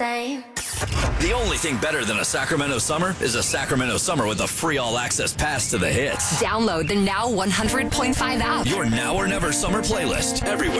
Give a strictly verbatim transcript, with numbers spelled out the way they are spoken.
same. The only thing better than a Sacramento summer is a Sacramento summer with a free all-access pass to the hits. Download the Now one hundred point five app. Your now or never summer playlist everywhere.